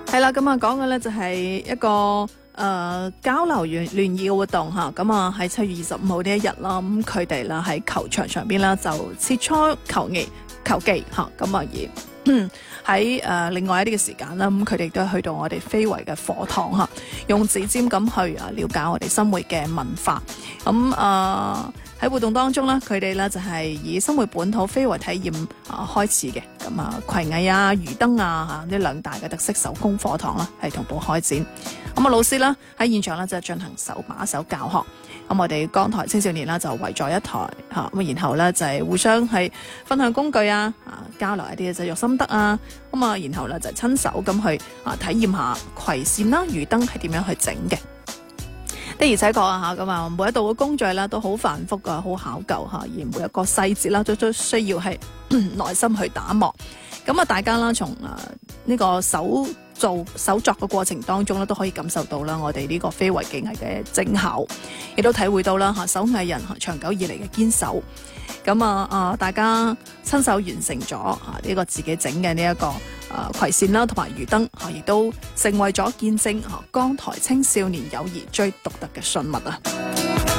係啦，咁啊講嘅咧就係一個交流聯誼嘅活動嚇，咁啊喺7月25號呢一日啦，咁佢哋啦喺球場上邊啦就切磋球技嚇，咁啊喺另外一啲嘅時間啦，咁佢哋都去到我哋非遺嘅課堂嚇，用指尖咁去了解我哋生活嘅文化，咁喺活動當中咧，佢哋咧就係以生活本土非遺體驗開始嘅，咁葵藝啊、魚燈啊呢兩大嘅特色手工課堂啦，係同步開展。咁老師啦喺現場咧就進行手把手教學。咁我哋江台青少年啦就圍在一台咁然後咧就係互相係分享工具交流一啲嘅製作心得啊，咁然後咧就係親手咁去體驗下葵扇啦、魚燈係點樣去整嘅。的而且確咁每一道嘅工序啦都好繁複好考究而每一個細節啦都需要係耐心去打磨。咁大家啦從呢個手作嘅過程當中咧都可以感受到啦我哋呢個非遺技藝嘅精巧，亦都體會到啦手藝人長久以嚟嘅堅守。咁大家親手完成咗呢個自己整嘅呢一個葵扇啦，同埋魚燈亦都成為咗見證江台青少年友誼最獨特嘅信物啊！